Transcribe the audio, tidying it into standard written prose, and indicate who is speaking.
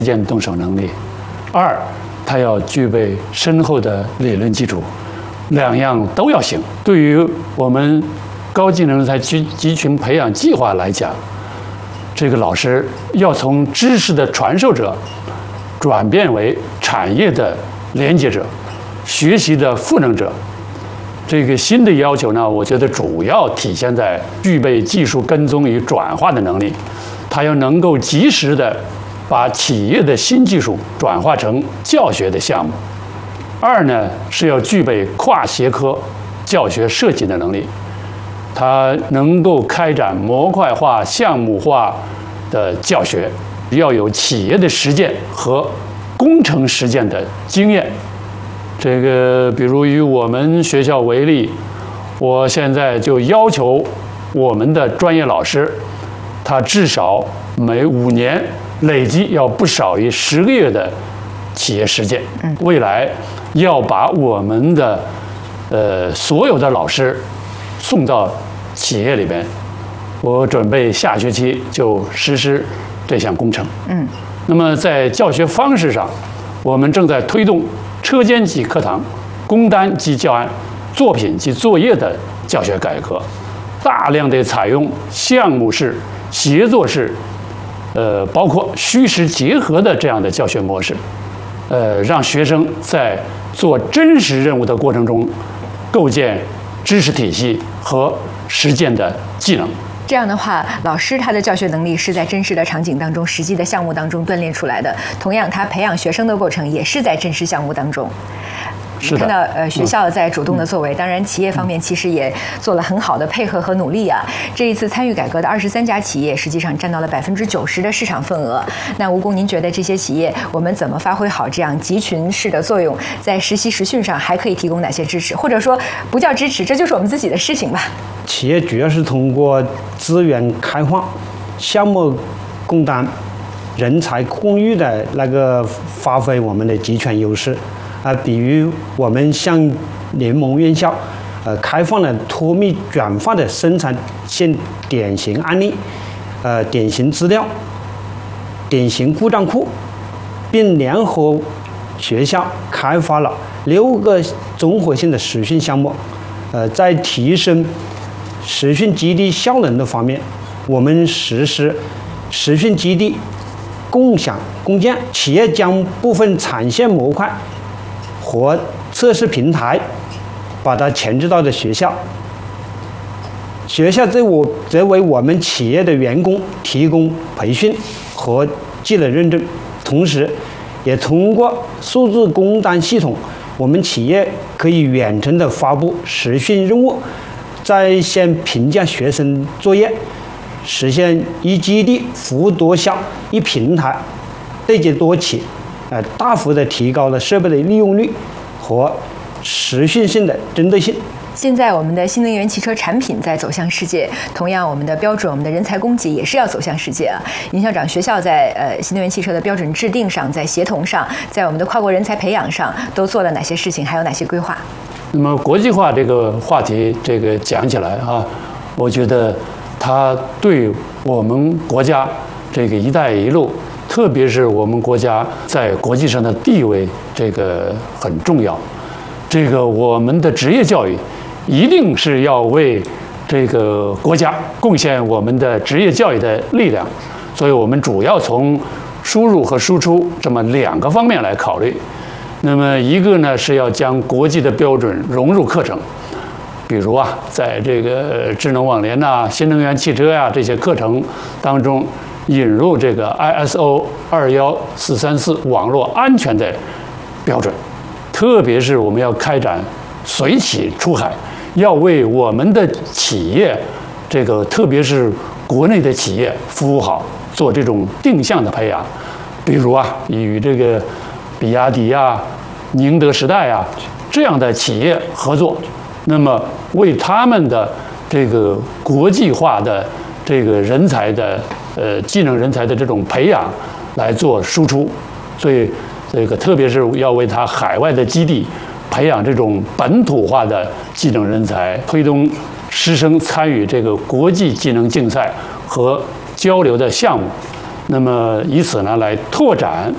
Speaker 1: 践动手能力；二，他要具备深厚的理论基础，两样都要行。对于我们高技能人才集群培养计划来讲，这个老师要从知识的传授者转变为产业的连接者、学习的赋能者。这个新的要求呢，我觉得主要体现在具备技术跟踪与转化的能力，他要能够及时的把企业的新技术转化成教学的项目。二呢，是要具备跨学科教学设计的能力，他能够开展模块化、项目化的教学，要有企业的实践和工程实践的经验。这个，比如以我们学校为例，我现在就要求我们的专业老师，他至少每5年累计要不少于10个月的企业实践。未来要把我们的所有的老师送到企业里边，我准备下学期就实施这项工程。那么在教学方式上，我们正在推动车间级课堂、工单及教案、作品及作业的教学改革，大量的采用项目式、协作式，包括虚实结合的这样的教学模式，让学生在做真实任务的过程中，构建知识体系和实践的技能。
Speaker 2: 这样的话，老师他的教学能力是在真实的场景当中、实际的项目当中锻炼出来的。同样，他培养学生的过程也是在真实项目当中。
Speaker 1: 是的，
Speaker 2: 看到学校在主动的作为，当然企业方面其实也做了很好的配合和努力啊。这一次参与改革的23家企业，实际上占到了90%的市场份额。那吴工，您觉得这些企业我们怎么发挥好这样集群式的作用，在实习实训上还可以提供哪些支持？或者说不叫支持，这就是我们自己的事情吧。
Speaker 3: 企业主要是通过资源开放、项目共担、人才共育的那个发挥我们的集权优势。比如我们向联盟院校，开放了脱密转化的生产线典型案例、典型资料、典型故障库，并联合学校开发了6个综合性的实训项目。在提升实训基地效能的方面，我们实施实训基地共享共建，企业将部分产线模块和测试平台把它前置到的学校，学校则为我们企业的员工提供培训和技能认证，同时也通过数字工单系统，我们企业可以远程的发布实训任务，在线评价学生作业，实现一基地服务多效、一平台对接多企，大幅的提高了设备的利用率和实训性的针对性。
Speaker 2: 现在我们的新能源汽车产品在走向世界，同样我们的标准、我们的人才供给也是要走向世界啊。尹校长，学校在新能源汽车的标准制定上、在协同上、在我们的跨国人才培养上都做了哪些事情，还有哪些规划？
Speaker 1: 那么国际化这个话题，这个讲起来啊，我觉得它对我们国家这个“一带一路”，特别是我们国家在国际上的地位，这个很重要。这个我们的职业教育一定是要为这个国家贡献我们的职业教育的力量，所以我们主要从输入和输出这么2个方面来考虑。那么一个呢是要将国际的标准融入课程，比如在这个智能网联新能源汽车这些课程当中，引入这个 ISO 21434网络安全的标准，特别是我们要开展随企出海，要为我们的企业，这个特别是国内的企业服务好，做这种定向的培养。比如与这个比亚迪宁德时代这样的企业合作，那么为他们的这个国际化的这个人才的技能人才的这种培养来做输出，所以这个特别是要为他海外的基地培养这种本土化的技能人才，推动师生参与这个国际技能竞赛和交流的项目，那么以此呢来拓展